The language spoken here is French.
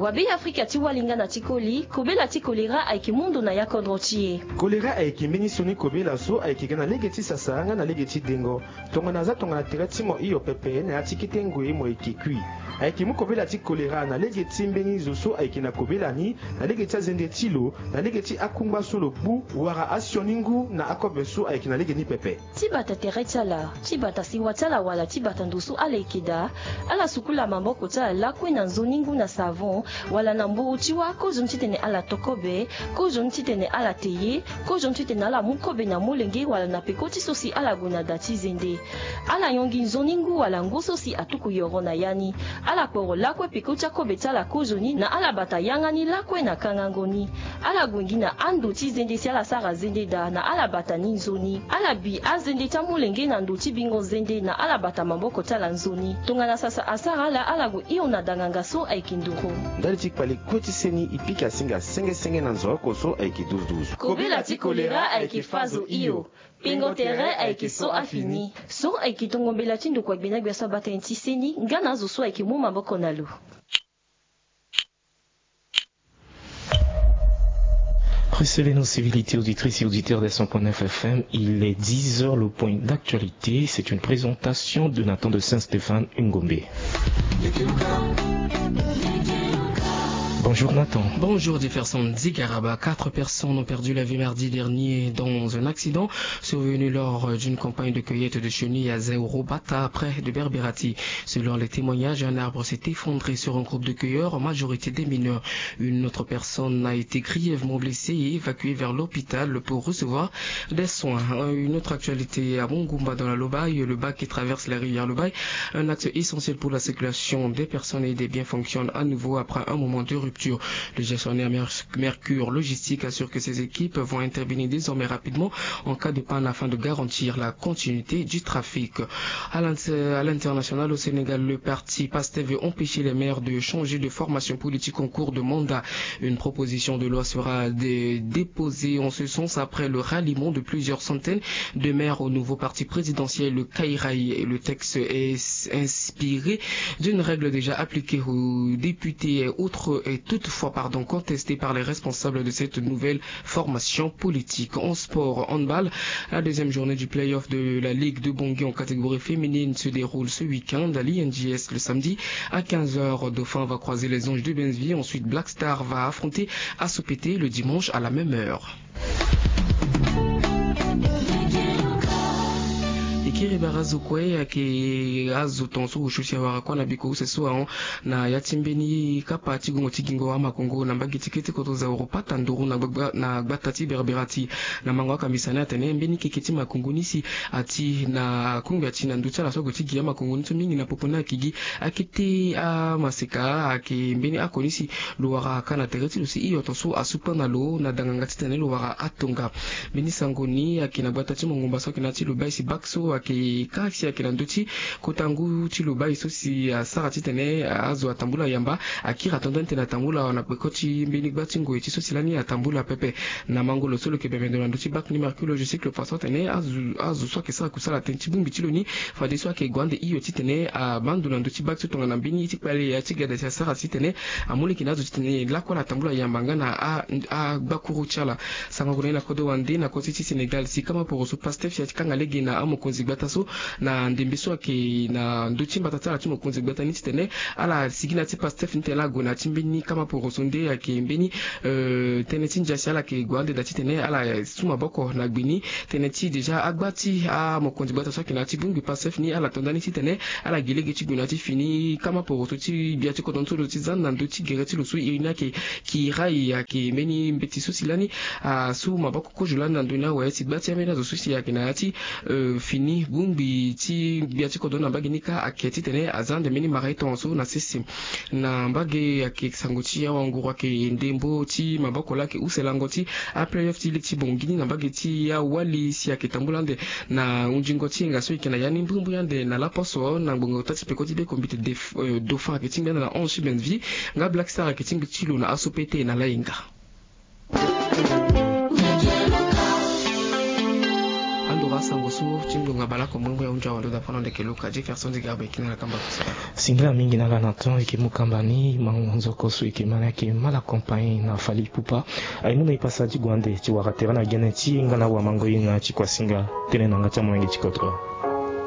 wabi Afrika ti walinga na tikoli kobela ti kolera aiki mundu na yakodrotie kolera aiki mbeni soni kobela so aiki gana legeti sasanga na legeti dengo tonga naza tonga na teretimo iyo pepe na yatikite ngwe mo ikikui aiki mu kobela ti kolera na legeti mbeni zoso aiki na kobela ni na legeti azende tilo na legeti akungba solo bu wara asioningu na akobesu aiki na legeni pepe tibata teretala tibata siwatala wala tibata ndusu alekida ala sukula mamboko tala lakwe na nzoningu na savon wala na mbu utiwa kozo ntitene ala tokobe kozo ntitene ala teye kozo ntitene ala mukobe na molenge wala na pekoti sosi ala guna dati zende ala yongi nzoningu wala nguso si atuku yoro na yani ala poro lakwe pekoti akobe tala kozo ni na ala bata yangani lakwe na kangangoni ala gwengi na andu ti zende si ala sara zende da na ala bata ni nzoni ala bi azende ta molenge na nduti bingo zende na ala bata mamboko tala nzoni tongana sasa asara la ala go iyo na danganga so aikinduro ndali ti kpali kweti seni ipika singa senge na nzoro koso aiki 12 kobela ti kolera aiki fazo iyo pingo tere aiki so afini so aiki tongombela ti nduku agbena gbiasa bata nti seni ngana zo so aiki mu maboko na lo. Recevez nos civilités auditrices et auditeurs des 100.9 FM. Il est 10h, le point d'actualité. C'est une présentation de Nathan de Saint-Stéphane Ngombe. Bonjour Nathan. Bonjour Jefferson Zigaraba. 4 personnes ont perdu la vie mardi dernier dans un accident survenu lors d'une campagne de cueillette de chenilles à Zaouro-Bata, près de Berbérati. Selon les témoignages, un arbre s'est effondré sur un groupe de cueilleurs, en majorité des mineurs. Une autre personne a été grièvement blessée et évacuée vers l'hôpital pour recevoir des soins. Une autre actualité à Mongumba dans la Lobaye, le bac qui traverse la rivière Lobaye, un axe essentiel pour la circulation des personnes et des biens fonctionne à nouveau après un moment de rupture. Le gestionnaire Mercure Logistique assure que ces équipes vont intervenir désormais rapidement en cas de panne afin de garantir la continuité du trafic. À l'international, au Sénégal, le parti PASTEF veut empêcher les maires de changer de formation politique en cours de mandat. Une proposition de loi sera déposée en ce sens après le ralliement de plusieurs centaines de maires au nouveau parti présidentiel, le Kairaï. Le texte est inspiré d'une règle déjà appliquée aux députés et autres et toutefois contesté par les responsables de cette nouvelle formation politique. En sport, handball, la deuxième journée du play-off de la Ligue de Bangui en catégorie féminine se déroule ce week-end à l'INJS le samedi à 15h. Dauphin va croiser les Anges de Benzvi. Ensuite, Black Star va affronter Asopété le dimanche à la même heure. Ikiri barazo kwe ke azo tonso ushushi warakwa na biko usesua na yatimbeni kapa tigungo tigingo wa makongo na mbagi tiketi kotoza Europata nduru na gbatati berberati na mangwa kamisana tene mbeni keketi makongo nisi ati na kungi ati na nducha la sogo tigi ya makongo nito mingi na popona kigi akiti a maseka ake mbeni akonisi luwara kana tereti lusi iyo tonso asupa na lo na dangangati tene luwara atonga mbeni sangoni ake na gbatati mongomba soki na ti lubaisi bakso ake kaksi ake na nduti kotangu ti lubaisi si sarati tene azo atambula yamba akira tondante na tambula na pekoti mbeni gbatingo eti so silani atambula pepe na mangolo solo ke bemendo na nduti bak ni Mercure Logistique le façon tene azo so ke sara kusala tenti bumbi tiloni fade so ke gwande iyo ti tene a bandu na nduti bak tonga na mbini ti pale ya ti gada sa sarati tene amuli kinazo ti tene la ko la tambula yamba ngana a bakuru chala sangona na kodo wande na koti ti Senegal si kama pour so pastef ya kanga legi na amokonzi gbataso na ndembiso ke na nduti mbatata ti mokonzi gbata ni ti tene ala sigina ti pastef ni tela gona ti mbini kama pour so nde ke mbini tene ti njasi ala ke gwande da ti tene ala suma boko na gbini tene ti deja agbati a mokonzi gbataso ke na ti bungi pastef ni ala tondani ti tene ala gelege ti gona ti fini kama pour so ti bia ti kodon to ti zan na nduti gere ti lo so irina ke ki rai ya ke mbeni mbeti so silani a su maboko ko julani na nduna wa ti gbati amena zo so si ya ke na ti fini bumbi ti bia ti kodon na bagini ka aketi tene azande meni maraito so na sisi na mbage ake sanguti ya wangurwa ke ndembo ti maboko lake uselango ti a playoff ti liti bongini na mbage ti ya wali si ake tambulande na unjingo ti ngaso ikena yani mbumbu yande na la poso na bongo tati pekoti be kombite dauphin ake tinga na 11 benvi nga Black Star ake tinga tilo na asopete na lainga Andora sango su chimdunga bala ko mungu ya unja wando da fana ndeke luka Jefferson Zigarbe kina kamba kusika singla mingi na Lanaton ikimukambani manzoko su ikimana ke mala compagnie na Fally Ipupa aimuna ipasa jigwande chiwakatera na geneti ngana wa mango yinga chikwasinga tene nanga cha mwenge chikotro